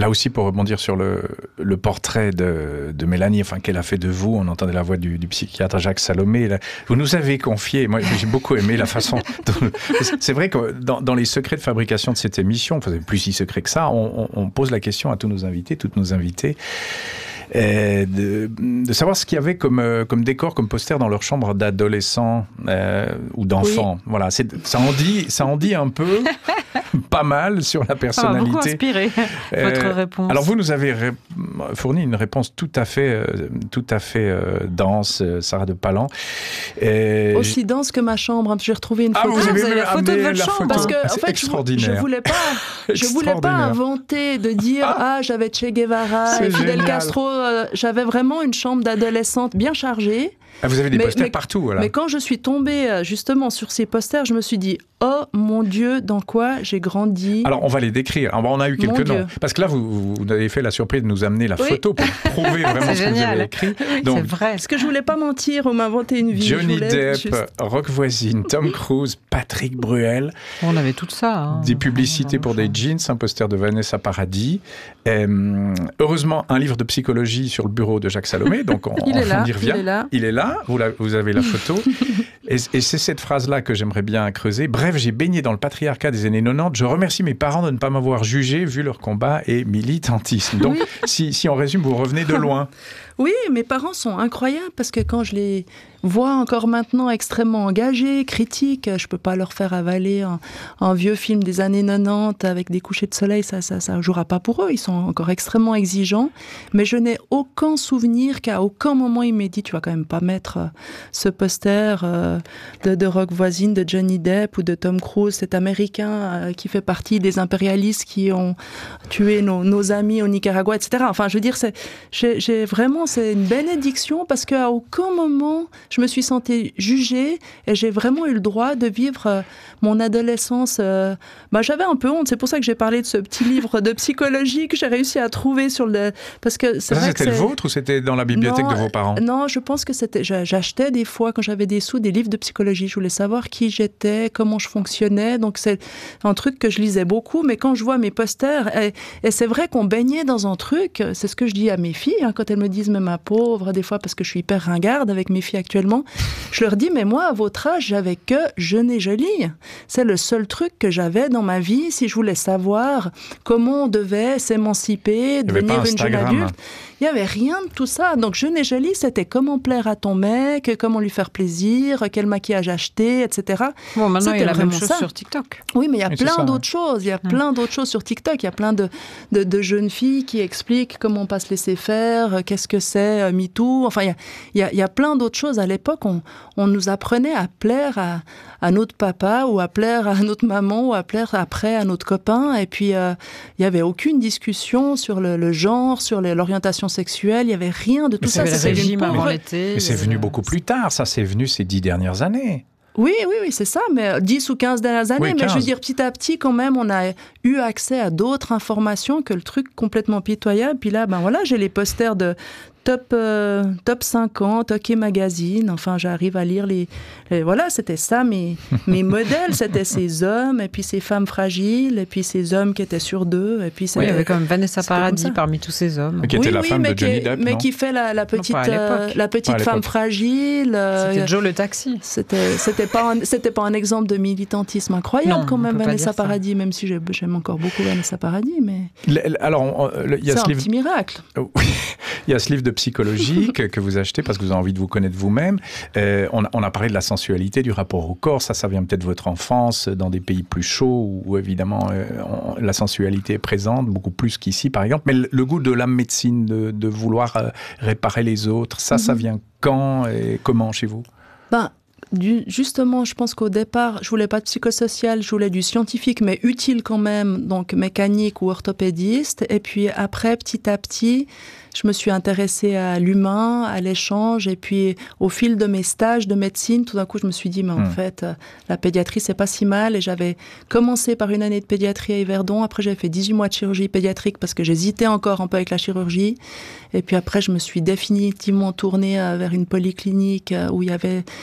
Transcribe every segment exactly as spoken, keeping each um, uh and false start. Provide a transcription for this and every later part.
Là aussi, pour rebondir sur le, le portrait de, de Mélanie, enfin, qu'elle a fait de vous, on entendait la voix du, du psychiatre Jacques Salomé. Là, vous nous avez confié, moi j'ai beaucoup aimé la façon dont... C'est vrai que dans, dans les secrets de fabrication de cette émission, enfin, plus si secret que ça, on, on, on pose la question à tous nos invités, toutes nos invitées, Euh, de, de savoir ce qu'il y avait comme, euh, comme décor, comme poster dans leur chambre d'adolescents euh, ou d'enfants. Oui. Voilà, c'est, ça, en dit, ça en dit un peu, pas mal sur la personnalité. Ça m'a beaucoup inspiré, euh, votre réponse. Alors vous nous avez ré- fourni une réponse tout à fait, euh, tout à fait euh, dense, euh, Sarah de Palan. Et Aussi j... dense que ma chambre. J'ai retrouvé une ah, photo. Vous avez, vous avez la photo de votre chambre photo. Parce que c'est en fait, extraordinaire. Je, je voulais pas, je voulais pas inventer de dire ah, ah j'avais Che Guevara, et Fidel génial. Castro. Euh, j'avais vraiment une chambre d'adolescente bien chargée. Ah, vous avez des mais, posters mais, partout, voilà. Mais quand je suis tombée justement sur ces posters, je me suis dit oh mon Dieu, dans quoi j'ai grandi. Alors on va les décrire. On a eu quelques noms parce que là vous, vous avez fait la surprise de nous amener la oui. photo pour prouver vraiment ce que vous avez écrit. Oui, donc, c'est vrai. Parce que je voulais pas mentir ou m'inventer une vie. Johnny Depp, juste... Rock Voisine, Tom Cruise, Patrick Bruel. On avait tout ça. Hein. Des publicités pour des jeans, un poster de Vanessa Paradis. Euh, heureusement un livre de psychologie sur le bureau de Jacques Salomé. Donc on, il, est là, on y revient. il est là. Il est là. Vous, la, vous avez la photo. et, et c'est cette phrase-là que j'aimerais bien creuser. Bref, j'ai baigné dans le patriarcat des années quatre-vingt-dix. Je remercie mes parents de ne pas m'avoir jugé vu leur combat et militantisme. Donc, oui. si, si on résume, vous revenez de loin. Oui, mes parents sont incroyables parce que quand je les vois encore maintenant extrêmement engagés, critiques, je peux pas leur faire avaler un, un vieux film des années quatre-vingt-dix avec des couchers de soleil, ça, ça, ça jouera pas pour eux. Ils sont encore extrêmement exigeants. Mais je n'ai aucun souvenir qu'à aucun moment il m'ait dit tu vas quand même pas mettre ce poster euh, de, de Rock Voisine, de Johnny Depp ou de Tom Cruise, cet Américain euh, qui fait partie des impérialistes qui ont tué nos, nos amis au Nicaragua, et cetera. Enfin, je veux dire, c'est, j'ai, j'ai vraiment c'est une bénédiction parce qu'à aucun moment je me suis sentie jugée et j'ai vraiment eu le droit de vivre euh, mon adolescence. Euh, bah, j'avais un peu honte, c'est pour ça que j'ai parlé de ce petit livre de psychologie que j'ai réussi à trouver sur le... Parce que c'est ça, vrai c'était que le c'est... vôtre ou c'était dans la bibliothèque non, de vos parents? Non, je pense que c'était... J'achetais des fois, quand j'avais des sous, des livres de psychologie. Je voulais savoir qui j'étais, comment je fonctionnais. Donc c'est un truc que je lisais beaucoup, mais quand je vois mes posters, et, et c'est vrai qu'on baignait dans un truc, c'est ce que je dis à mes filles, hein, quand elles me disent « mais ma pauvre », des fois parce que je suis hyper ringarde avec mes filles actuellement, je leur dis « mais moi, à votre âge, j'avais que jeune et jolie ». C'est le seul truc que j'avais dans ma vie, si je voulais savoir comment on devait s'émanciper, devenir une jeune adulte. Il n'y avait rien de tout ça. Donc, jeune et jolie, c'était comment plaire à ton mec, comment lui faire plaisir, quel maquillage acheter, et cetera. Bon, maintenant, c'était il y a la même chose ça. sur TikTok. Oui, mais il y a et plein ça, d'autres ouais. choses. Il y a hum. plein d'autres choses sur TikTok. Il y a plein de, de, de jeunes filles qui expliquent comment on pas se laisser faire, qu'est-ce que c'est euh, MeToo. Enfin, il y a, il y a, il y a plein d'autres choses. À l'époque, on, on nous apprenait à plaire à, à notre papa ou à plaire à notre maman ou à plaire après à notre copain. Et puis, euh, il n'y avait aucune discussion sur le, le genre, sur les, l'orientation sexuelle. Il n'y avait rien de tout mais ça. C'est le régime avant l'été. Mais c'est venu beaucoup plus tard. Ça, c'est venu ces dix dernières années. Oui, oui, oui, c'est ça, mais dix ou quinze dernières années. Oui, mais je veux dire, petit à petit, quand même, on a eu accès à d'autres informations que le truc complètement pitoyable. Puis là, ben voilà, j'ai les posters de top, euh, top cinquante, OK Magazine. Enfin, j'arrive à lire les... les voilà, c'était ça, mes, mes modèles. C'était ces hommes, et puis ces femmes fragiles, et puis ces hommes qui étaient sur deux. Et puis oui, il y avait quand même Vanessa Paradis parmi tous ces hommes. Qui était oui, la oui, femme mais de Johnny qui, Depp, mais non qui fait la, la petite, non, euh, la petite femme fragile. Euh, c'était Joe le taxi. C'était, c'était, pas un, c'était pas un exemple de militantisme incroyable, non, quand même, Vanessa Paradis, même si j'aime, j'aime encore beaucoup Vanessa Paradis. Mais... Alors, il y a c'est ce un livre... petit miracle. Il y a ce livre de psychologie que, que vous achetez parce que vous avez envie de vous connaître vous-même. Euh, on, a, on a parlé de la sensualité, du rapport au corps. Ça, ça vient peut-être de votre enfance, dans des pays plus chauds où, où évidemment, euh, on, la sensualité est présente, beaucoup plus qu'ici, par exemple. Mais le, le goût de la médecine, de, de vouloir euh, réparer les autres, ça, mm-hmm. ça vient quand et comment chez vous? Ben, Du, justement, je pense qu'au départ, je voulais pas de psychosocial, je voulais du scientifique, mais utile quand même, donc mécanique ou orthopédiste. Et puis après, petit à petit, je me suis intéressée à l'humain, à l'échange. Et puis, au fil de mes stages de médecine, tout d'un coup, je me suis dit, mais en mmh. fait, la pédiatrie, c'est pas si mal. Et j'avais commencé par une année de pédiatrie à Yverdon. Après, j'avais fait dix-huit mois de chirurgie pédiatrique parce que j'hésitais encore un peu avec la chirurgie. Et puis après, je me suis définitivement tournée vers une polyclinique où il y avait des populations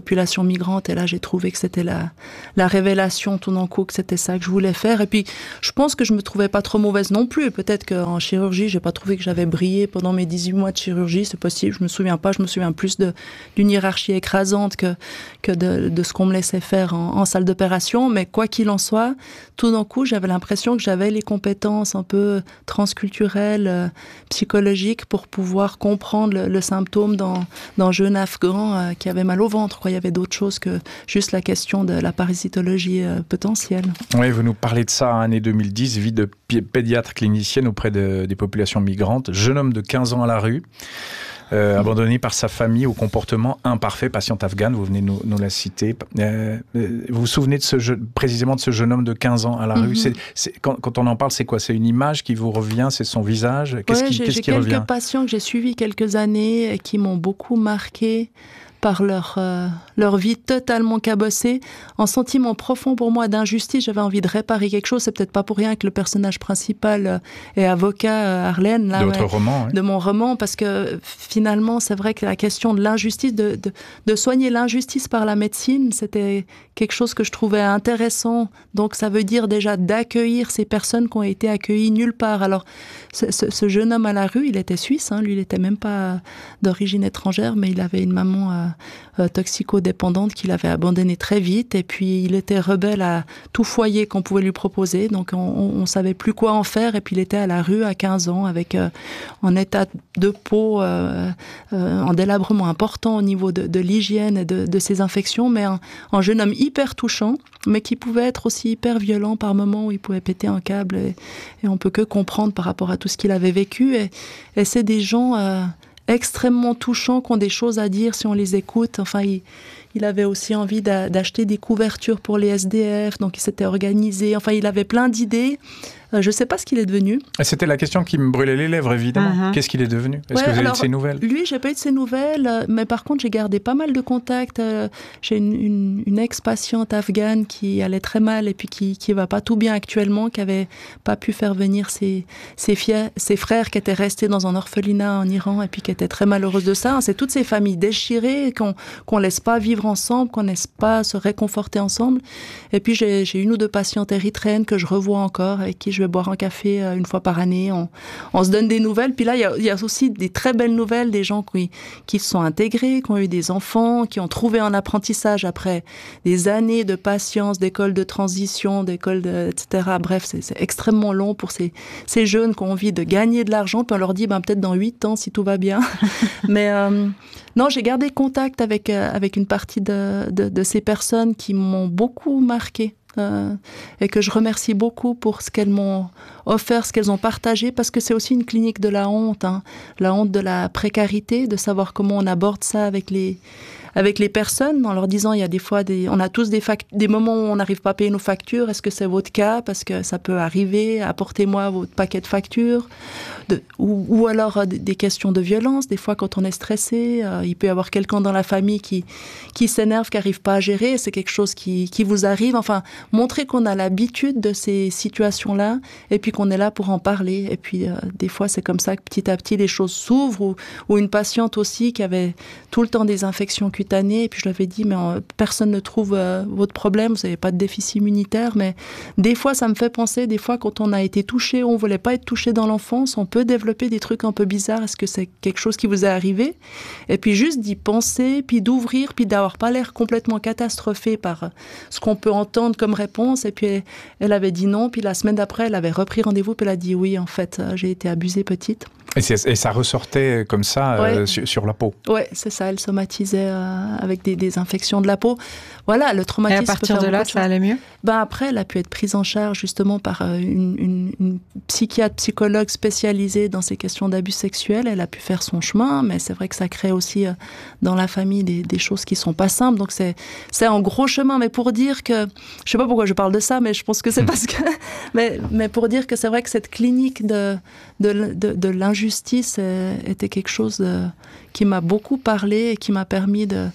population migrante. Et là, j'ai trouvé que c'était la, la révélation tout d'un coup, que c'était ça que je voulais faire. Et puis, je pense que je me trouvais pas trop mauvaise non plus. Peut-être qu'en chirurgie, j'ai pas trouvé que j'avais brillé pendant mes dix-huit mois de chirurgie. C'est possible, je me souviens pas. Je me souviens plus de, d'une hiérarchie écrasante que, que de, de ce qu'on me laissait faire en, en salle d'opération. Mais quoi qu'il en soit, tout d'un coup, j'avais l'impression que j'avais les compétences un peu transculturelles, euh, psychologiques, pour pouvoir comprendre le, le symptôme dans, dans un jeune Afghan euh, qui avait mal au ventre, quoi. Il y avait d'autres choses que juste la question de la parasitologie euh, potentielle. Oui, vous nous parlez de ça, année deux mille dix, vie de pi- pédiatre clinicienne auprès de, des populations migrantes. Jeune homme de quinze ans à la rue, euh, abandonné par sa famille au comportement imparfait, patiente afghane, vous venez nous, nous la citer. Euh, vous vous souvenez de ce je, précisément de ce jeune homme de quinze ans à la mm-hmm. rue c'est, c'est, quand, quand on en parle, c'est quoi? C'est une image qui vous revient? C'est son visage? Qu'est-ce ouais, qui, j'ai, qu'est-ce j'ai qui quelques revient? patients que j'ai suivis quelques années et qui m'ont beaucoup marqué par leur, euh, leur vie totalement cabossée, un sentiment profond pour moi d'injustice. J'avais envie de réparer quelque chose. C'est peut-être pas pour rien que le personnage principal euh, est avocat, euh, Arlène, là, de votre ouais, roman, oui. de mon roman, parce que finalement, c'est vrai que la question de l'injustice, de, de, de soigner l'injustice par la médecine, c'était quelque chose que je trouvais intéressant. Donc, ça veut dire déjà d'accueillir ces personnes qui ont été accueillies nulle part. Alors, ce, ce, ce jeune homme à la rue, il était suisse, hein, lui, il était même pas d'origine étrangère, mais il avait une maman euh, Euh, toxicodépendante qu'il avait abandonnée très vite, et puis il était rebelle à tout foyer qu'on pouvait lui proposer, donc on, on savait plus quoi en faire, et puis il était à la rue à quinze ans avec euh, un état de peau, euh, euh, un délabrement important au niveau de, de l'hygiène et de, de ses infections, mais un, un jeune homme hyper touchant, mais qui pouvait être aussi hyper violent par moments où il pouvait péter un câble, et, et on peut que comprendre par rapport à tout ce qu'il avait vécu, et, et c'est des gens euh, extrêmement touchants, qui ont des choses à dire si on les écoute. Enfin, il, il avait aussi envie d'a, d'acheter des couvertures pour les S D F, donc il s'était organisé. Enfin, il avait plein d'idées. Euh, je ne sais pas ce qu'il est devenu. C'était la question qui me brûlait les lèvres, évidemment. Uh-huh. Qu'est-ce qu'il est devenu? Est-ce ouais, que vous avez alors, eu de ses nouvelles? Lui, j'ai pas eu de ses nouvelles, mais par contre, j'ai gardé pas mal de contacts. J'ai une, une, une ex-patiente afghane qui allait très mal et puis qui qui va pas tout bien actuellement, qui avait pas pu faire venir ses ses, fiers, ses frères qui étaient restés dans un orphelinat en Iran et puis qui étaient très malheureuses de ça. C'est toutes ces familles déchirées qu'on qu'on laisse pas vivre ensemble, qu'on laisse pas se réconforter ensemble. Et puis j'ai j'ai une ou deux patientes érythréennes que je revois encore, avec qui je vais boire un café une fois par année. On, on se donne des nouvelles. Puis là, il y a, il y a aussi des très belles nouvelles, des gens qui, qui se sont intégrés, qui ont eu des enfants, qui ont trouvé un apprentissage après des années de patience, d'école de transition, d'école de, et cetera. Bref, c'est, c'est extrêmement long pour ces, ces jeunes qui ont envie de gagner de l'argent. Puis on leur dit, ben, peut-être dans huit ans, si tout va bien. Mais euh, non, j'ai gardé contact avec, euh, avec une partie de, de, de ces personnes qui m'ont beaucoup marqué. Euh, et que je remercie beaucoup pour ce qu'elles m'ont offert, ce qu'elles ont partagé, parce que c'est aussi une clinique de la honte, hein, la honte de la précarité, de savoir comment on aborde ça avec les, avec les personnes, en leur disant, il y a des fois, des, on a tous des, fact- des moments où on n'arrive pas à payer nos factures, est-ce que c'est votre cas? Parce que ça peut arriver, apportez-moi votre paquet de factures, de, ou, ou alors euh, des questions de violence, des fois quand on est stressé, euh, il peut y avoir quelqu'un dans la famille qui, qui s'énerve, qui n'arrive pas à gérer, c'est quelque chose qui, qui vous arrive, enfin, montrer qu'on a l'habitude de ces situations-là, et puis qu'on est là pour en parler, et puis euh, des fois c'est comme ça que petit à petit les choses s'ouvrent, ou, ou une patiente aussi qui avait tout le temps des infections cutanées, et puis je lui avais dit, mais euh, personne ne trouve euh, votre problème, vous n'avez pas de déficit immunitaire, mais des fois ça me fait penser, des fois quand on a été touché, on ne voulait pas être touché dans l'enfance, on peut développer des trucs un peu bizarres, est-ce que c'est quelque chose qui vous est arrivé? Et puis juste d'y penser, puis d'ouvrir, puis d'avoir pas l'air complètement catastrophé par ce qu'on peut entendre comme réponse, et puis elle, elle avait dit non, puis la semaine d'après elle avait repris rendez-vous, puis elle a dit oui, en fait j'ai été abusée petite. Et, et ça ressortait comme ça ouais. euh, sur, sur la peau. Oui, c'est ça, elle somatisait euh, avec des, des infections de la peau. Voilà, le traumatisme. Et à partir de là, ça allait mieux? Ben après, elle a pu être prise en charge justement par une, une, une psychiatre, psychologue spécialisée dans ces questions d'abus sexuels. Elle a pu faire son chemin, mais c'est vrai que ça crée aussi euh, dans la famille des, des choses qui sont pas simples. Donc c'est, c'est un gros chemin, mais pour dire que, je sais pas pourquoi je parle de ça, mais je pense que c'est parce que, mais, mais pour dire que c'est vrai que cette clinique de, de, de, de l'injustice était quelque chose de, qui m'a beaucoup parlé et qui m'a permis de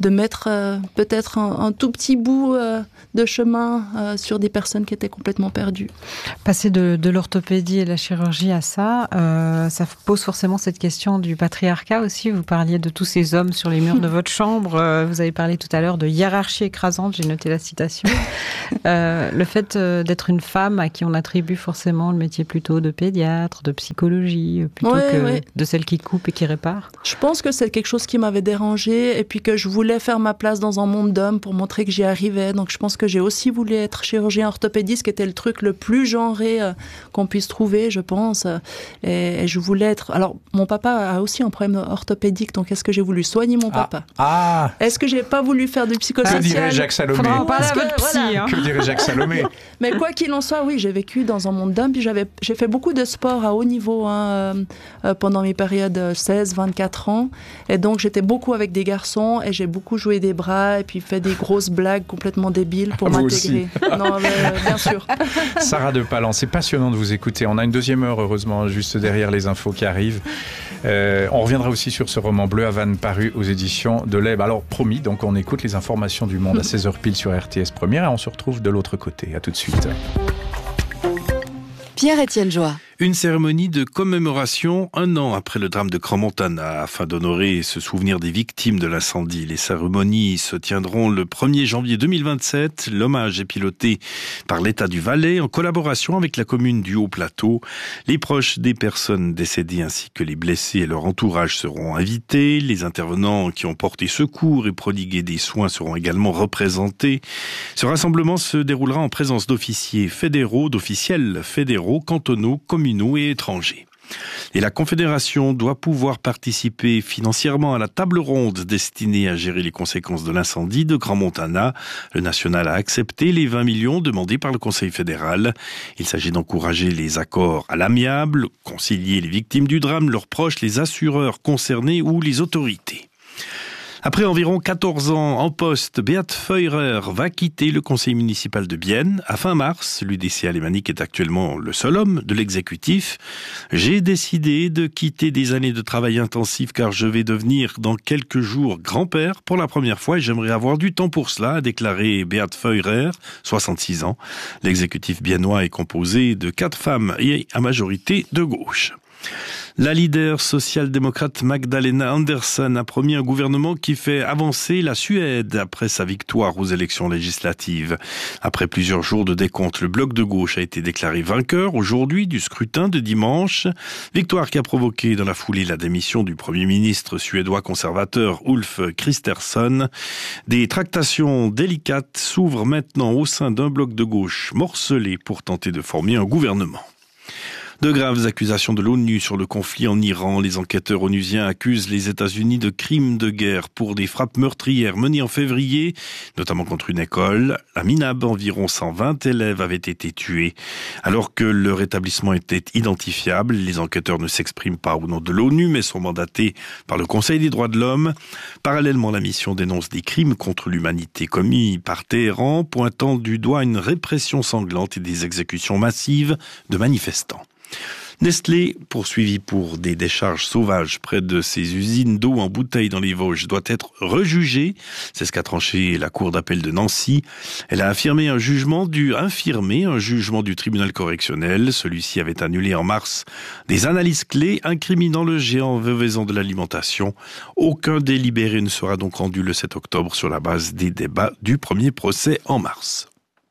de mettre euh, peut-être un, un tout petit bout euh, de chemin euh, sur des personnes qui étaient complètement perdues. Passer de, de l'orthopédie et de la chirurgie à ça, euh, ça pose forcément cette question du patriarcat aussi. Vous parliez de tous ces hommes sur les murs de votre chambre. Euh, vous avez parlé tout à l'heure de hiérarchie écrasante, j'ai noté la citation. Euh, le fait euh, d'être une femme à qui on attribue forcément le métier plutôt de pédiatre, de psychologie, plutôt ouais, que ouais. de celle qui coupe et qui répare. Je pense que c'est quelque chose qui m'avait dérangée et puis que je voulais faire ma place dans un monde d'hommes pour montrer que j'y arrivais. Donc je pense que j'ai aussi voulu être chirurgien orthopédiste, qui était le truc le plus genré euh, qu'on puisse trouver, je pense. Et, et je voulais être... Alors, mon papa a aussi un problème orthopédique, donc est-ce que j'ai voulu soigner mon ah. papa ah. Est-ce que j'ai pas voulu faire du psychosocial? Que dirait Jacques Salomé? Faudra en parler à que, votre psy, voilà. hein. Que dirait Jacques Salomé? Mais quoi qu'il en soit, oui, j'ai vécu dans un monde d'hommes, puis j'avais, j'ai fait beaucoup de sport à haut niveau hein, euh, pendant mes périodes seize vingt-quatre ans, et donc j'étais beaucoup avec des garçons, et j'ai beaucoup joué des bras, et puis fait des grosses blagues complètement débiles pour Vous m'intégrer. Non, mais, euh, bien sûr. Sarah de Palan, c'est passionnant de vous écouter. On a une deuxième heure, heureusement, juste derrière les infos qui arrivent. Euh, on reviendra aussi sur ce roman Bleu Havane paru aux éditions de l'E B. Alors, promis, donc on écoute les informations du monde à seize heures pile sur R T S Première, et on se retrouve de l'autre côté. À tout de suite. Pierre-Étienne Joie. Une cérémonie de commémoration un an après le drame de Crans-Montana afin d'honorer et se souvenir des victimes de l'incendie. Les cérémonies se tiendront le premier janvier deux mille vingt-sept. L'hommage est piloté par l'État du Valais en collaboration avec la commune du Haut-Plateau. Les proches des personnes décédées ainsi que les blessés et leur entourage seront invités. Les intervenants qui ont porté secours et prodigué des soins seront également représentés. Ce rassemblement se déroulera en présence d'officiers fédéraux, d'officiels fédéraux, cantonaux, communaux et étrangers. Et la Confédération doit pouvoir participer financièrement à la table ronde destinée à gérer les conséquences de l'incendie de Crans-Montana. Le national a accepté les vingt millions demandés par le Conseil fédéral. Il s'agit d'encourager les accords à l'amiable, concilier les victimes du drame, leurs proches, les assureurs concernés ou les autorités. Après environ quatorze ans en poste, Beat Feurer va quitter le conseil municipal de Bienne. À fin mars, l'U D C alémanique est actuellement le seul homme de l'exécutif. J'ai décidé de quitter des années de travail intensif car je vais devenir dans quelques jours grand-père pour la première fois et j'aimerais avoir du temps pour cela, a déclaré Beat Feurer, soixante-six ans. L'exécutif biennois est composé de quatre femmes et à majorité de gauche. La leader social-démocrate Magdalena Andersson a promis un gouvernement qui fait avancer la Suède après sa victoire aux élections législatives. Après plusieurs jours de décompte, le bloc de gauche a été déclaré vainqueur aujourd'hui du scrutin de dimanche. Victoire qui a provoqué dans la foulée la démission du Premier ministre suédois conservateur Ulf Kristersson. Des tractations délicates s'ouvrent maintenant au sein d'un bloc de gauche morcelé pour tenter de former un gouvernement. De graves accusations de l'ONU sur le conflit en Iran. Les enquêteurs onusiens accusent les États-Unis de crimes de guerre pour des frappes meurtrières menées en février, notamment contre une école. À Minab, environ cent vingt élèves avaient été tués. Alors que leur établissement était identifiable, les enquêteurs ne s'expriment pas au nom de l'ONU, mais sont mandatés par le Conseil des droits de l'homme. Parallèlement, la mission dénonce des crimes contre l'humanité commis par Téhéran, pointant du doigt une répression sanglante et des exécutions massives de manifestants. Nestlé, poursuivi pour des décharges sauvages près de ses usines d'eau en bouteille dans les Vosges, doit être rejugé. C'est ce qu'a tranché la Cour d'appel de Nancy. Elle a affirmé un jugement du, infirmé un jugement du tribunal correctionnel. Celui-ci avait annulé en mars des analyses clés incriminant le géant Veuvezan de l'alimentation. Aucun délibéré ne sera donc rendu le sept octobre sur la base des débats du premier procès en mars.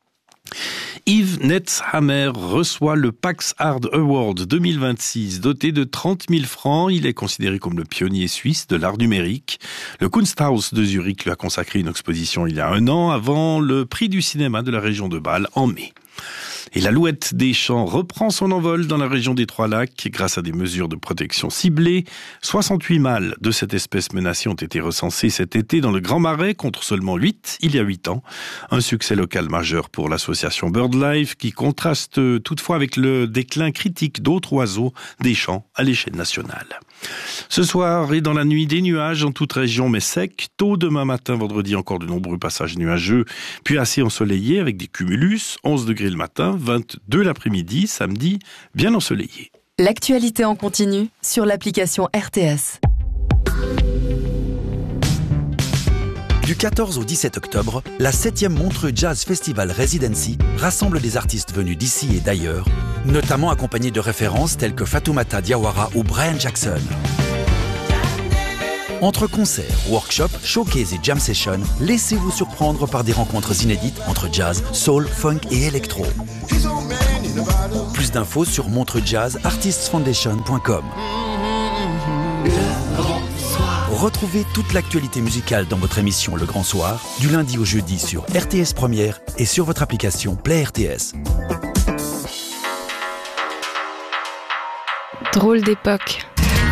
Yves Netzhammer reçoit le Pax Art Award deux mille vingt-six. Doté de trente mille francs, il est considéré comme le pionnier suisse de l'art numérique. Le Kunsthaus de Zurich lui a consacré une exposition il y a un an avant le prix du cinéma de la région de Bâle en mai. Et l'alouette des champs reprend son envol dans la région des Trois-Lacs grâce à des mesures de protection ciblées. soixante-huit mâles de cette espèce menacée ont été recensés cet été dans le Grand Marais contre seulement huit il y a huit ans. Un succès local majeur pour l'association BirdLife qui contraste toutefois avec le déclin critique d'autres oiseaux des champs à l'échelle nationale. Ce soir et dans la nuit, des nuages en toute région mais secs. Tôt demain matin, vendredi, encore de nombreux passages nuageux, puis assez ensoleillés avec des cumulus. onze degrés le matin, vingt-deux l'après-midi, samedi, bien ensoleillé. L'actualité en continu sur l'application R T S. Du quatorze au dix-sept octobre, la septième Montreux Jazz Festival Residency rassemble des artistes venus d'ici et d'ailleurs, notamment accompagnés de références telles que Fatoumata Diawara ou Brian Jackson. Entre concerts, workshops, showcases et jam sessions, laissez-vous surprendre par des rencontres inédites entre jazz, soul, funk et électro. Plus d'infos sur montreux jazz artists foundation point com. Retrouvez toute l'actualité musicale dans votre émission Le Grand Soir, du lundi au jeudi sur R T S Première et sur votre application Play R T S. Drôle d'époque.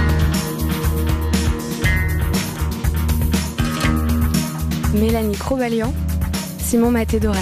Mélanie Probalian, Simon Maté-Doré.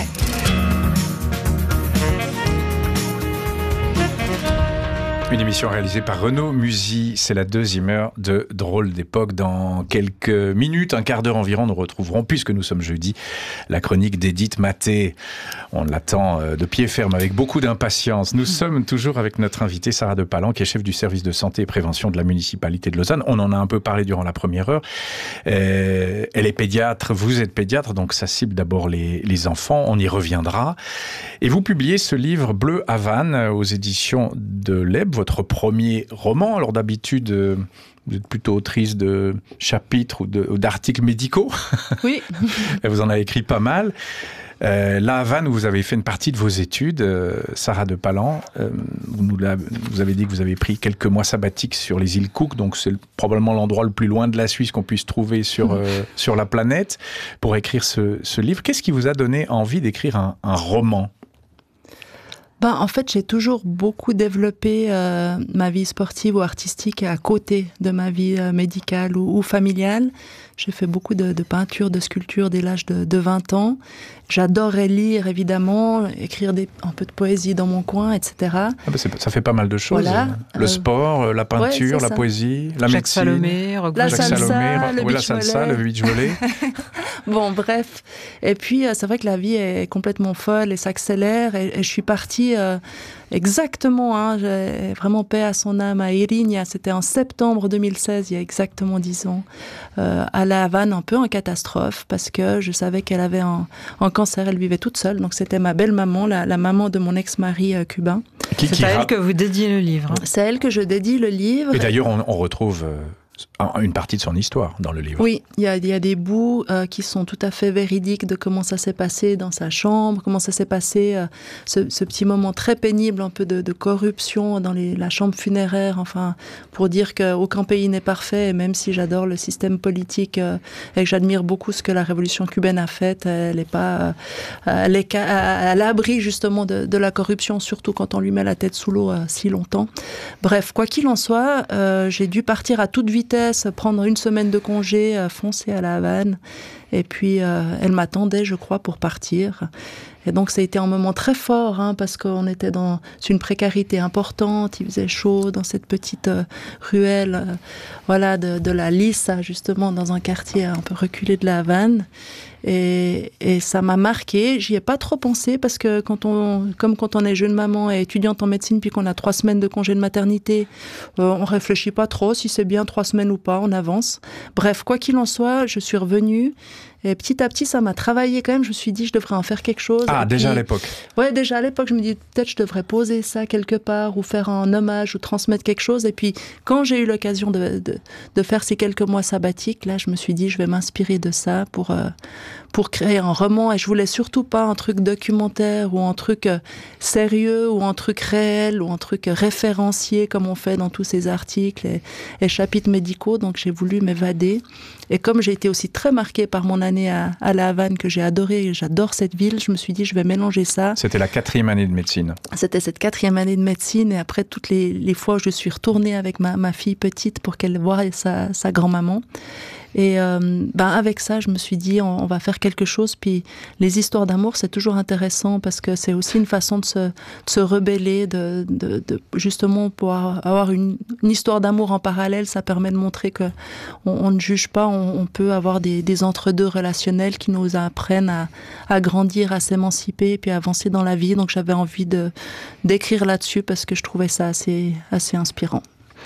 Une émission réalisée par Renaud Musy. C'est la deuxième heure de Drôle d'époque. Dans quelques minutes, un quart d'heure environ, nous retrouverons, puisque nous sommes jeudi, la chronique d'Edith Maté. On l'attend de pied ferme avec beaucoup d'impatience. Nous sommes toujours avec notre invitée Sarah de Palan, qui est chef du service de santé et prévention de la municipalité de Lausanne. On en a un peu parlé durant la première heure. Euh, elle est pédiatre, vous êtes pédiatre, donc ça cible d'abord les, les enfants. On y reviendra. Et vous publiez ce livre Bleu Havane aux éditions de l'E B, votre premier roman. Alors d'habitude, euh, vous êtes plutôt autrice de chapitres ou, de, ou d'articles médicaux. Oui. Vous en avez écrit pas mal. Euh, la Havane, où vous avez fait une partie de vos études, euh, Sarah de Palan, euh, vous, nous la, vous avez dit que vous avez pris quelques mois sabbatiques sur les îles Cook, donc c'est probablement l'endroit le plus loin de la Suisse qu'on puisse trouver sur, euh, sur la planète, pour écrire ce, ce livre. Qu'est-ce qui vous a donné envie d'écrire un, un roman ? Ben, en fait, j'ai toujours beaucoup développé euh, ma vie sportive ou artistique à côté de ma vie euh, médicale ou, ou familiale. J'ai fait beaucoup de, de peinture, de sculpture dès l'âge de, de vingt ans. J'adorais lire, évidemment, écrire des, un peu de poésie dans mon coin, et cetera. Ah bah ça fait pas mal de choses. Voilà. Le euh, sport, la peinture, ouais, la ça. poésie, la Jacques médecine. Salomé, la Jacques salsa, Salomé, le oui, beach la salsa, volley. le beach volley. Bon, bref. Et puis, c'est vrai que la vie est complètement folle et s'accélère. Et, et je suis partie euh, exactement, hein, j'ai vraiment paix à son âme, à Irinia. C'était en septembre deux mille seize, il y a exactement dix ans, euh, à La Havane, un peu en catastrophe, parce que je savais qu'elle avait un, un cancer. Elle vivait toute seule. Donc, c'était ma belle-maman, la, la maman de mon ex-mari euh, cubain. Qui, C'est qui à ra... elle que vous dédiez le livre. C'est à elle que je dédie le livre. Et d'ailleurs, on, on retrouve euh, une partie de son histoire dans le livre. Oui, il y a, y a des bouts euh, qui sont tout à fait véridiques de comment ça s'est passé dans sa chambre, comment ça s'est passé, euh, ce, ce petit moment très pénible, un peu de, de corruption dans les, la chambre funéraire, enfin, pour dire qu'aucun pays n'est parfait, et même si j'adore le système politique euh, et que j'admire beaucoup ce que la révolution cubaine a fait, elle n'est pas euh, elle est à, à l'abri justement de, de la corruption, surtout quand on lui met la tête sous l'eau euh, si longtemps. Bref, quoi qu'il en soit, euh, j'ai dû partir à toute vitesse, prendre une semaine de congé, euh, foncer à La Havane. Et puis, euh, elle m'attendait, je crois, pour partir. Et donc, ça a été un moment très fort, hein, parce qu'on était dans une précarité importante. Il faisait chaud dans cette petite euh, ruelle, euh, voilà, de, de la Lissa, justement, dans un quartier un peu reculé de La Havane. Et, et ça m'a marqué. J'y ai pas trop pensé parce que quand on, comme quand on est jeune maman et étudiante en médecine, puis qu'on a trois semaines de congé de maternité, euh, on réfléchit pas trop si c'est bien trois semaines ou pas, on avance. Bref, quoi qu'il en soit, je suis revenue. Et petit à petit, ça m'a travaillé quand même. Je me suis dit, je devrais en faire quelque chose. Ah, et déjà puis, à l'époque. Ouais, déjà à l'époque, je me dis, peut-être je devrais poser ça quelque part ou faire un hommage ou transmettre quelque chose. Et puis, quand j'ai eu l'occasion de, de, de faire ces quelques mois sabbatiques, là, je me suis dit, je vais m'inspirer de ça pour, euh, pour créer un roman. Et je voulais surtout pas un truc documentaire ou un truc euh, sérieux ou un truc réel ou un truc référencié comme on fait dans tous ces articles et, et chapitres médicaux. Donc, j'ai voulu m'évader. Et comme j'ai été aussi très marquée par mon année à, à La Havane, que j'ai adoré, j'adore cette ville, je me suis dit, je vais mélanger ça. C'était la quatrième année de médecine. C'était cette quatrième année de médecine, et après toutes les, les fois où je suis retournée avec ma, ma fille petite pour qu'elle voie sa, sa grand-maman. Et euh, ben avec ça, je me suis dit, on, on va faire quelque chose. Puis les histoires d'amour, c'est toujours intéressant parce que c'est aussi une façon de se, de se rebeller, de, de, de justement pouvoir avoir une, une histoire d'amour en parallèle. Ça permet de montrer que on, on ne juge pas, on, on peut avoir des, des entre-deux relationnels qui nous apprennent à, à grandir, à s'émanciper et puis à avancer dans la vie. Donc j'avais envie de d'écrire là-dessus parce que je trouvais ça assez, assez inspirant.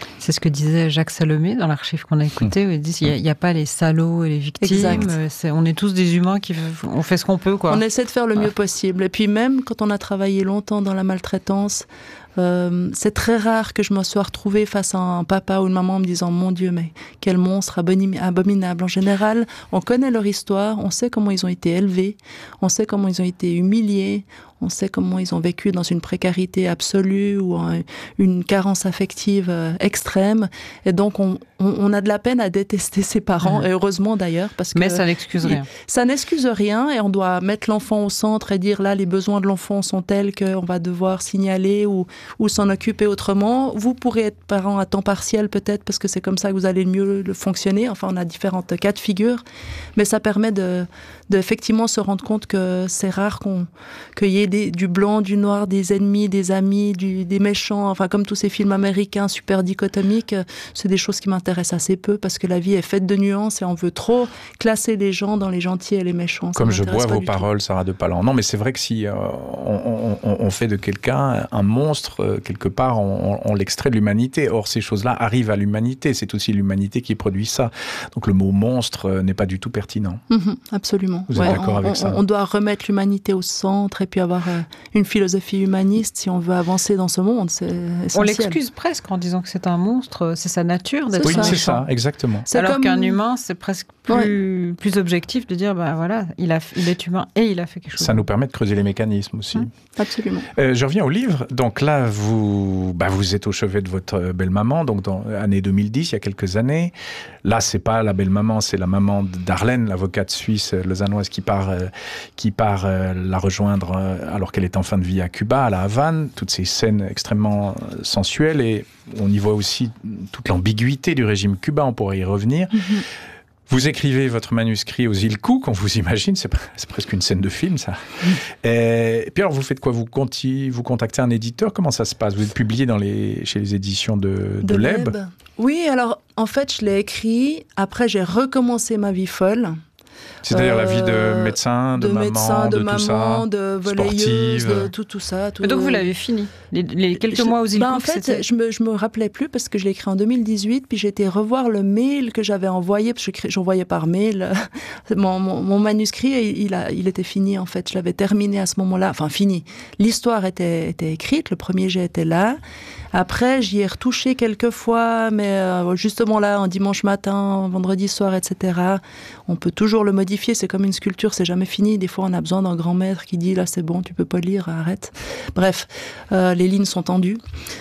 C'est ce que disait Jacques Salomé dans l'archive qu'on a écouté, où il dit il n'y a, a pas les salauds et les victimes, c'est, on est tous des humains qui on fait ce qu'on peut, quoi. On essaie de faire le mieux ah. possible. Et puis même quand on a travaillé longtemps dans la maltraitance, Euh, c'est très rare que je me sois retrouvée face à un papa ou une maman en me disant « Mon Dieu, mais quel monstre abominable ». En général, on connaît leur histoire, on sait comment ils ont été élevés, on sait comment ils ont été humiliés, on sait comment ils ont vécu dans une précarité absolue ou un, une carence affective euh, extrême. Et donc, on, on, on a de la peine à détester ses parents, mmh. et heureusement d'ailleurs. Parce que Mais ça n'excuse rien. Ça n'excuse rien et on doit mettre l'enfant au centre et dire là, les besoins de l'enfant sont tels qu'on va devoir signaler ou, ou s'en occuper autrement. Vous pourrez être parent à temps partiel peut-être parce que c'est comme ça que vous allez le mieux le fonctionner. Enfin, on a différentes cas de figure. Mais ça permet de, de effectivement se rendre compte que c'est rare qu'on, qu'il y ait Des, du blanc, du noir, des ennemis, des amis, du, des méchants, enfin comme tous ces films américains super dichotomiques, c'est des choses qui m'intéressent assez peu parce que la vie est faite de nuances et on veut trop classer les gens dans les gentils et les méchants. Comme je bois vos paroles, tout. Sarah de Palan. Non, mais c'est vrai que si euh, on, on, on fait de quelqu'un un monstre, euh, quelque part, on, on l'extrait de l'humanité. Or, ces choses-là arrivent à l'humanité. C'est aussi l'humanité qui produit ça. Donc le mot monstre euh, n'est pas du tout pertinent. Mmh, absolument. Vous êtes ouais, d'accord on, avec on, ça? On doit remettre l'humanité au centre et puis avoir une philosophie humaniste si on veut avancer dans ce monde, c'est essentiel. On l'excuse presque en disant que c'est un monstre, c'est sa nature d'être Oui, méchant. c'est ça, exactement. C'est Alors comme... qu'un humain, c'est presque plus, ouais. plus objectif de dire, bah voilà, il, a, il est humain et il a fait quelque chose. Ça nous permet de creuser les mécanismes aussi. Ouais, absolument. Euh, je reviens au livre. Donc là, vous, bah, vous êtes au chevet de votre belle-maman, donc dans l'année deux mille dix, il y a quelques années. Là, c'est pas la belle-maman, c'est la maman d'Arlène, l'avocate suisse lausannoise qui part, euh, qui part euh, la rejoindre euh, alors qu'elle est en fin de vie à Cuba, à la Havane. Toutes ces scènes extrêmement sensuelles et on y voit aussi toute l'ambiguïté du régime cubain, on pourrait y revenir. Mm-hmm. Vous écrivez votre manuscrit aux îles Cook, on vous imagine, c'est, c'est presque une scène de film, ça. Mm. Et, et puis alors, vous faites quoi? Vous, conti, vous contactez un éditeur? Comment ça se passe? Vous êtes publié dans les, chez les éditions de, de, de l'E B? Oui, alors, en fait, je l'ai écrit. Après, j'ai recommencé ma vie folle. C'est-à-dire euh, la vie de médecin, de, de maman, médecin, de, de maman, tout ça, de volleyeuse, de tout, tout ça. Tout... Donc vous l'avez fini, les, les quelques je, mois aux îles bah Cook, En fait, c'était... je me, je me rappelais plus parce que je l'ai écrit en deux mille dix-huit, puis j'ai été revoir le mail que j'avais envoyé, parce que j'envoyais par mail mon, mon, mon manuscrit, et il, a, il était fini en fait. Je l'avais terminé à ce moment-là, enfin fini. L'histoire était, était écrite, le premier jet était là. Après, j'y ai retouché quelques fois, mais euh, justement là, un dimanche matin, vendredi soir, et cetera. On peut toujours le modifier, c'est comme une sculpture, c'est jamais fini. Des fois, on a besoin d'un grand maître qui dit, là, c'est bon, tu peux pas lire, arrête. Bref, euh, les lignes sont tendues.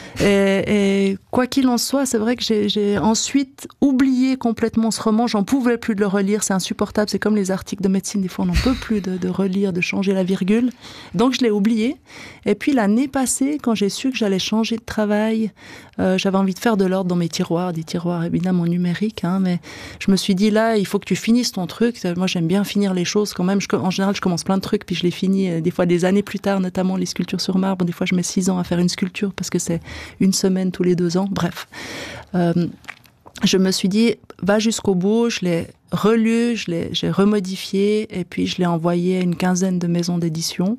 Et, et quoi qu'il en soit, c'est vrai que j'ai, j'ai ensuite oublié complètement ce roman. J'en pouvais plus de le relire, c'est insupportable. C'est comme les articles de médecine, des fois, on n'en peut plus de, de relire, de changer la virgule. Donc, je l'ai oublié. Et puis, l'année passée, quand j'ai su que j'allais changer de travail, euh, j'avais envie de faire de l'ordre dans mes tiroirs, des tiroirs évidemment numériques, hein, mais je me suis dit, là, il faut que tu finisses ton truc. Moi, j'aime bien finir les choses quand même. Je, en général, je commence plein de trucs, puis je les finis euh, des fois des années plus tard, notamment les sculptures sur marbre. Des fois, je mets six ans à faire une sculpture parce que c'est une semaine tous les deux ans. Bref. Euh, je me suis dit, va jusqu'au bout. Je l'ai relu, je l'ai, j'ai remodifié, et puis je l'ai envoyé à une quinzaine de maisons d'édition.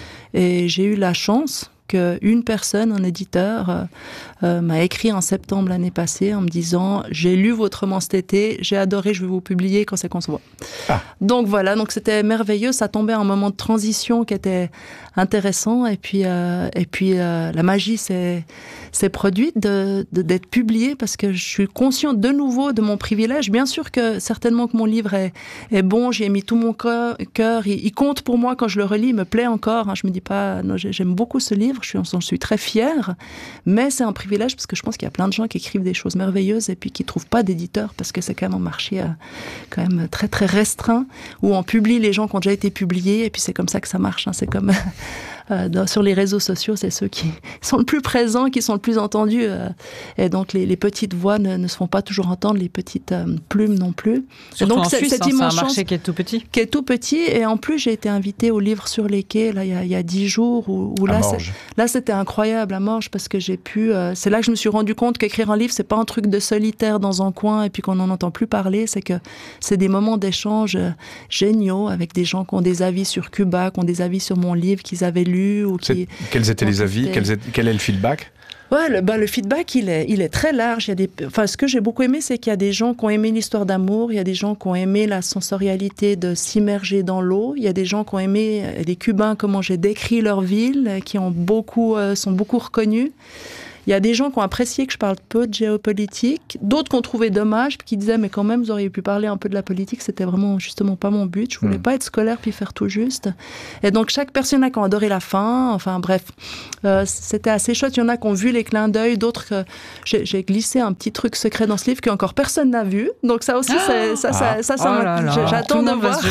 Et j'ai eu la chance qu'une personne, un éditeur, euh, euh, m'a écrit en septembre l'année passée en me disant « J'ai lu votre roman cet été, j'ai adoré, je vais vous publier quand c'est qu'on se voit. Ah. » Donc voilà, donc c'était merveilleux, ça tombait à un moment de transition qui était intéressant, et puis, euh, et puis euh, la magie s'est, s'est produite de, de, d'être publié, parce que je suis consciente de nouveau de mon privilège. Bien sûr que certainement que mon livre est, est bon, j'y ai mis tout mon cœur, il, il compte pour moi quand je le relis, il me plaît encore, hein, je me dis pas, non, j'aime beaucoup ce livre, je suis, je suis très fière, mais c'est un privilège parce que je pense qu'il y a plein de gens qui écrivent des choses merveilleuses et puis qui trouvent pas d'éditeur, parce que c'est quand même un marché euh, quand même très très restreint, où on publie les gens qui ont déjà été publiés, et puis c'est comme ça que ça marche, hein, c'est comme euh, dans, sur les réseaux sociaux, c'est ceux qui sont le plus présents, qui sont le plus entendus, euh, et donc les, les petites voix ne, ne se font pas toujours entendre, les petites euh, plumes non plus. Surtout donc en c'est, Suisse, cette hein, immense c'est un marché chance qui est tout petit. Qui est tout petit, et en plus j'ai été invitée au livre sur les quais, là il y a, il y a dix jours, où, où là, c'est, là c'était incroyable à Morges, parce que j'ai pu, euh, c'est là que je me suis rendu compte qu'écrire un livre, c'est pas un truc de solitaire dans un coin et puis qu'on n'en entend plus parler, c'est que c'est des moments d'échange euh, géniaux avec des gens qui ont des avis sur Cuba, qui ont des avis sur mon livre qu'ils avaient lu ou qui. C'est, quels étaient les avis, quels est, quel est le feedback? Ouais, le, bah, le feedback, il est, il est très large. Il y a des, enfin, ce que j'ai beaucoup aimé, c'est qu'il y a des gens qui ont aimé l'histoire d'amour, il y a des gens qui ont aimé la sensorialité de s'immerger dans l'eau, il y a des gens qui ont aimé les Cubains, comment j'ai décrit leur ville, qui ont beaucoup, euh, sont beaucoup reconnus. Il y a des gens qui ont apprécié que je parle peu de géopolitique, d'autres qui ont trouvé dommage, qui disaient mais quand même vous auriez pu parler un peu de la politique, c'était vraiment justement pas mon but, je voulais mmh. pas être scolaire puis faire tout juste. Et donc chaque personne a qui a adoré la fin, enfin bref, euh, c'était assez chouette. Il y en a qui ont vu les clins d'œil, d'autres que j'ai, j'ai glissé un petit truc secret dans ce livre que encore personne n'a vu. Donc ça aussi, c'est, ça, ça, ah. ça, ça, oh là là. J'attends de voir.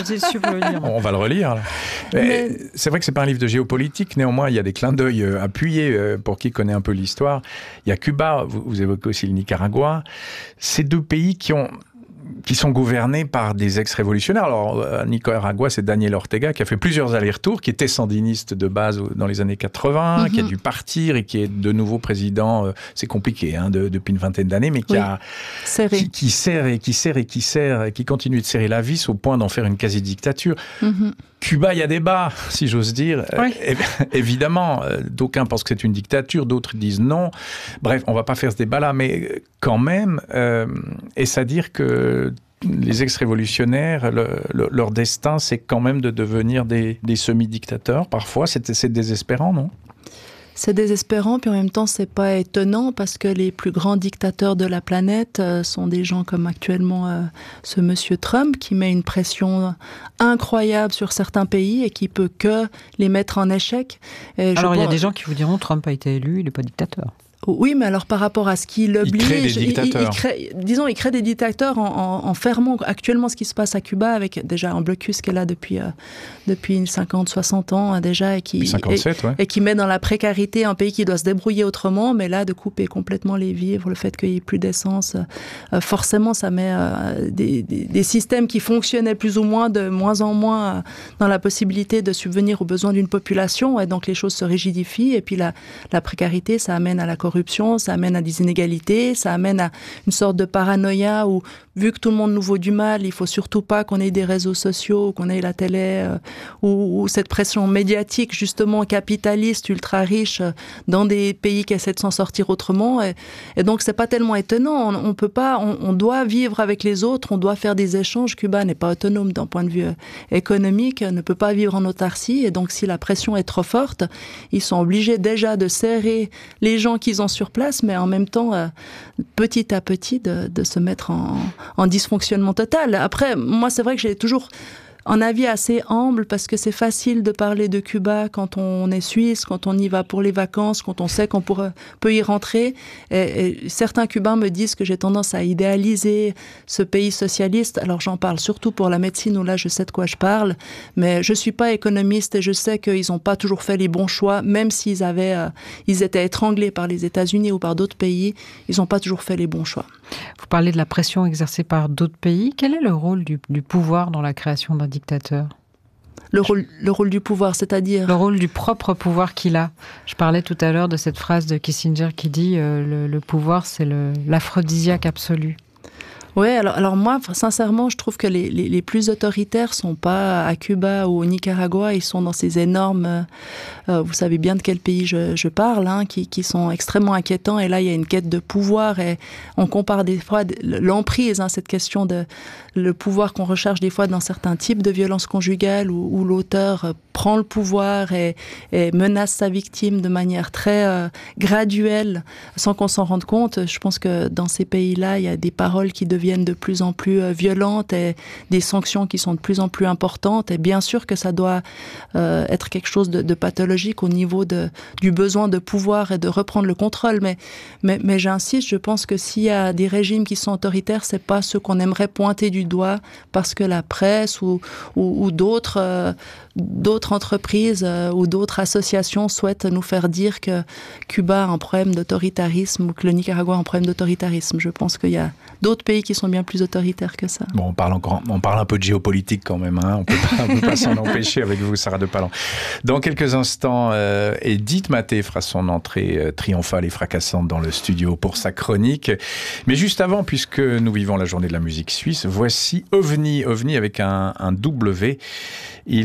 On va le relire. Là. Mais... C'est vrai que c'est pas un livre de géopolitique, néanmoins il y a des clins d'œil appuyés pour qui connaît un peu l'histoire. Il y a Cuba, vous, vous évoquez aussi le Nicaragua. Ces deux pays qui ont qui sont gouvernés par des ex-révolutionnaires. Alors, à Nicaragua, c'est Daniel Ortega qui a fait plusieurs allers-retours, qui était sandiniste de base dans les années quatre-vingts, mm-hmm. qui a dû partir et qui est de nouveau président, euh, c'est compliqué, hein, de, depuis une vingtaine d'années, mais qui oui. a qui, qui serre et qui serre et qui serre et qui continue de serrer la vis au point d'en faire une quasi-dictature. Mm-hmm. Cuba, il y a débat, si j'ose dire. Oui. Euh, évidemment, euh, d'aucuns pensent que c'est une dictature, d'autres disent non. Bref, on ne va pas faire ce débat-là, mais quand même, euh, est-ce à dire que les ex-révolutionnaires, le, le, leur destin, c'est quand même de devenir des, des semi-dictateurs. Parfois, c'est, c'est désespérant, non ? C'est désespérant, puis en même temps, c'est pas étonnant parce que les plus grands dictateurs de la planète euh, sont des gens comme actuellement euh, ce monsieur Trump qui met une pression incroyable sur certains pays et qui peut que les mettre en échec. Et alors, il pense... y a des gens qui vous diront Trump a été élu, il n'est pas dictateur. Oui, mais alors par rapport à ce qui l'oblige, il crée des dictateurs. Il, il crée, disons, il crée des dictateurs en, en, en fermant actuellement ce qui se passe à Cuba avec déjà un blocus qui est là depuis euh, depuis cinquante, soixante ans euh, déjà et qui cinquante-sept, et, ouais. et qui met dans la précarité un pays qui doit se débrouiller autrement, mais là de couper complètement les vivres, le fait qu'il y ait plus d'essence, euh, forcément ça met euh, des, des, des systèmes qui fonctionnaient plus ou moins de moins en moins euh, dans la possibilité de subvenir aux besoins d'une population et donc les choses se rigidifient et puis la, la précarité ça amène à la corruption, ça amène à des inégalités, ça amène à une sorte de paranoïa où, vu que tout le monde nous vaut du mal, il faut surtout pas qu'on ait des réseaux sociaux, qu'on ait la télé, euh, ou, ou cette pression médiatique, justement, capitaliste, ultra riche, euh, dans des pays qui essaient de s'en sortir autrement. Et, et donc, c'est pas tellement étonnant. On, on peut pas, on, on doit vivre avec les autres, on doit faire des échanges. Cuba n'est pas autonome d'un point de vue euh, économique, ne peut pas vivre en autarcie. Et donc, si la pression est trop forte, ils sont obligés déjà de serrer les gens qu'ils ont sur place, mais en même temps, euh, petit à petit, de, de se mettre en, en dysfonctionnement total. Après, moi, c'est vrai que j'ai toujours un avis assez humble parce que c'est facile de parler de Cuba quand on est suisse, quand on y va pour les vacances, quand on sait qu'on pourra, peut y rentrer. Et, et certains Cubains me disent que j'ai tendance à idéaliser ce pays socialiste. Alors j'en parle surtout pour la médecine où là je sais de quoi je parle, mais je suis pas économiste et je sais qu'ils n'ont pas toujours fait les bons choix, même s'ils avaient, euh, ils étaient étranglés par les États-Unis ou par d'autres pays, ils n'ont pas toujours fait les bons choix. Vous parlez de la pression exercée par d'autres pays. Quel est le rôle du, du pouvoir dans la création d'un dictateur ? Le rôle, le rôle du pouvoir, c'est-à-dire ? Le rôle du propre pouvoir qu'il a. Je parlais tout à l'heure de cette phrase de Kissinger qui dit euh, le, le pouvoir, c'est le, l'aphrodisiaque absolu. Oui, alors, alors moi, sincèrement, je trouve que les, les, les plus autoritaires sont pas à Cuba ou au Nicaragua, ils sont dans ces énormes, euh, vous savez bien de quel pays je, je parle, hein, qui, qui sont extrêmement inquiétants. Et là, il y a une quête de pouvoir et on compare des fois l'emprise, hein, cette question de le pouvoir qu'on recherche des fois dans certains types de violences conjugales où, où l'auteur prend le pouvoir et, et menace sa victime de manière très euh, graduelle, sans qu'on s'en rende compte. Je pense que dans ces pays-là, il y a des paroles qui deviennent de plus en plus euh, violentes et des sanctions qui sont de plus en plus importantes. Et bien sûr que ça doit euh, être quelque chose de, de pathologique au niveau de, du besoin de pouvoir et de reprendre le contrôle. Mais, mais, mais j'insiste, je pense que s'il y a des régimes qui sont autoritaires, c'est pas ceux qu'on aimerait pointer du doigt parce que la presse ou, ou, ou d'autres, euh, d'autres entreprises euh, ou d'autres associations souhaitent nous faire dire que Cuba a un problème d'autoritarisme ou que le Nicaragua a un problème d'autoritarisme. Je pense qu'il y a d'autres pays qui sont bien plus autoritaires que ça. Bon, on parle encore, on parle un peu de géopolitique quand même, hein. On peut pas, on peut pas s'en empêcher avec vous, Sarah de Palan. Dans quelques instants, euh, Edith Maté fera son entrée euh, triomphale et fracassante dans le studio pour sa chronique. Mais juste avant, puisque nous vivons la journée de la musique suisse, voici OVNI, OVNI avec un, un W. Il sera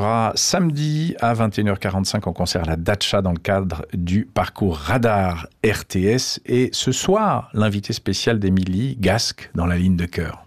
sera samedi à vingt et une heures quarante-cinq en concert à la Dacha dans le cadre du parcours Radar R T S. Et ce soir, l'invité spécial d'Émilie Gasque dans la ligne de cœur.